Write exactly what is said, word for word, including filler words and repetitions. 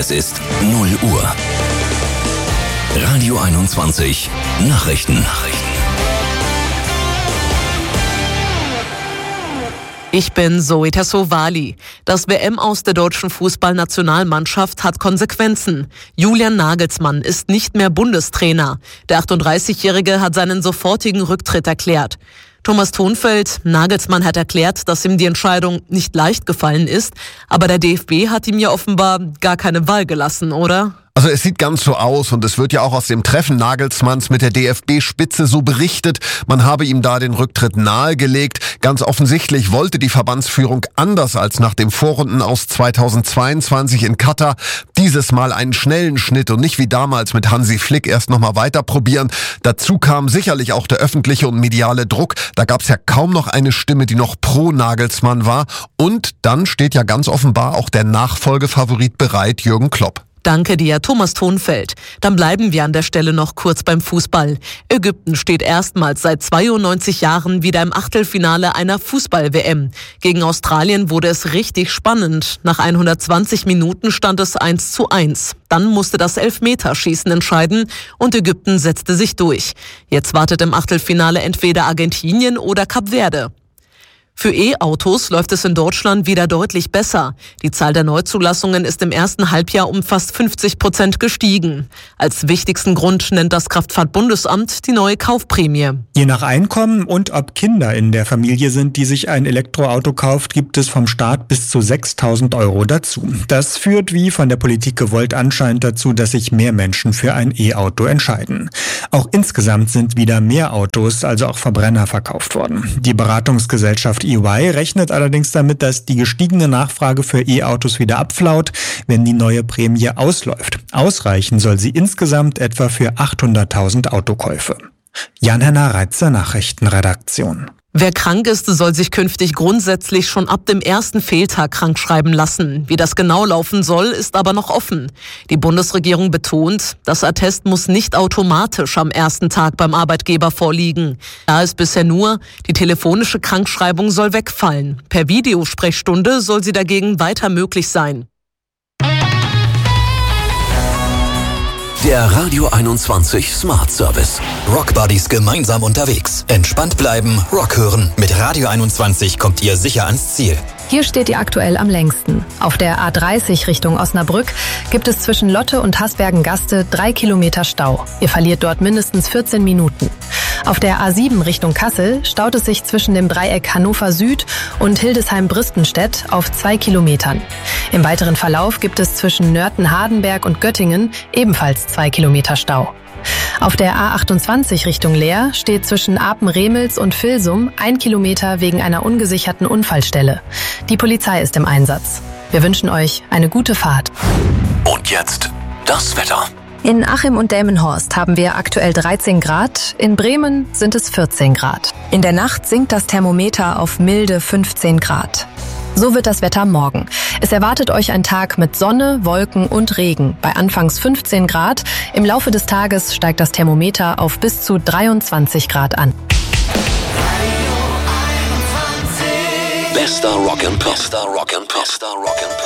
Es ist null Uhr. Radio einundzwanzig Nachrichten. Nachrichten. Ich bin Zoe Tassovali. Das W M aus der deutschen Fußballnationalmannschaft hat Konsequenzen. Julian Nagelsmann ist nicht mehr Bundestrainer. Der achtunddreißigjährige hat seinen sofortigen Rücktritt erklärt. Thomas Thonfeld: Nagelsmann hat erklärt, dass ihm die Entscheidung nicht leicht gefallen ist, aber der D F B hat ihm ja offenbar gar keine Wahl gelassen, oder? Also es sieht ganz so aus und es wird ja auch aus dem Treffen Nagelsmanns mit der D F B-Spitze so berichtet, man habe ihm da den Rücktritt nahegelegt. Ganz offensichtlich wollte die Verbandsführung anders als nach dem Vorrunden aus zweitausendzweiundzwanzig in Katar dieses Mal einen schnellen Schnitt und nicht wie damals mit Hansi Flick erst nochmal weiter probieren. Dazu kam sicherlich auch der öffentliche und mediale Druck. Da gab es ja kaum noch eine Stimme, die noch pro Nagelsmann war. Und dann steht ja ganz offenbar auch der Nachfolgefavorit bereit, Jürgen Klopp. Danke dir, Thomas Thonfeld. Dann bleiben wir an der Stelle noch kurz beim Fußball. Ägypten steht erstmals seit zweiundneunzig Jahren wieder im Achtelfinale einer Fußball-W M. Gegen Australien wurde es richtig spannend. Nach hundertzwanzig Minuten stand es eins zu eins. Dann musste das Elfmeterschießen entscheiden und Ägypten setzte sich durch. Jetzt wartet im Achtelfinale entweder Argentinien oder Kap Verde. Für E-Autos läuft es in Deutschland wieder deutlich besser. Die Zahl der Neuzulassungen ist im ersten Halbjahr um fast fünfzig Prozent gestiegen. Als wichtigsten Grund nennt das Kraftfahrtbundesamt die neue Kaufprämie. Je nach Einkommen und ob Kinder in der Familie sind, die sich ein Elektroauto kauft, gibt es vom Staat bis zu sechstausend Euro dazu. Das führt, wie von der Politik gewollt, anscheinend dazu, dass sich mehr Menschen für ein E-Auto entscheiden. Auch insgesamt sind wieder mehr Autos, also auch Verbrenner, verkauft worden. Die Beratungsgesellschaft E Y rechnet allerdings damit, dass die gestiegene Nachfrage für E-Autos wieder abflaut, wenn die neue Prämie ausläuft. Ausreichen soll sie insgesamt etwa für achthunderttausend Autokäufe. Jan-Henner Reitzer, Nachrichtenredaktion. Wer krank ist, soll sich künftig grundsätzlich schon ab dem ersten Fehltag krankschreiben lassen. Wie das genau laufen soll, ist aber noch offen. Die Bundesregierung betont, das Attest muss nicht automatisch am ersten Tag beim Arbeitgeber vorliegen. Da ist bisher nur, die telefonische Krankschreibung soll wegfallen. Per Videosprechstunde soll sie dagegen weiter möglich sein. Der Radio einundzwanzig Smart Service. Rock Buddies gemeinsam unterwegs. Entspannt bleiben, Rock hören. Mit Radio einundzwanzig kommt ihr sicher ans Ziel. Hier steht ihr aktuell am längsten. Auf der A dreißig Richtung Osnabrück gibt es zwischen Lotte und Hasbergen-Gaste drei Kilometer Stau. Ihr verliert dort mindestens vierzehn Minuten. Auf der A sieben Richtung Kassel staut es sich zwischen dem Dreieck Hannover Süd und Hildesheim-Bristenstedt auf zwei Kilometern. Im weiteren Verlauf gibt es zwischen Nörten-Hardenberg und Göttingen ebenfalls zwei Kilometer Stau. Auf der A achtundzwanzig Richtung Leer steht zwischen Apen-Remels und Vilsum ein Kilometer wegen einer ungesicherten Unfallstelle. Die Polizei ist im Einsatz. Wir wünschen euch eine gute Fahrt. Und jetzt das Wetter. In Achim und Delmenhorst haben wir aktuell dreizehn Grad, in Bremen sind es vierzehn Grad. In der Nacht sinkt das Thermometer auf milde fünfzehn Grad. So wird das Wetter morgen. Es erwartet euch ein Tag mit Sonne, Wolken und Regen bei anfangs fünfzehn Grad. Im Laufe des Tages steigt das Thermometer auf bis zu dreiundzwanzig Grad an. Bester Rock and Pop. Bester Rock and Pop.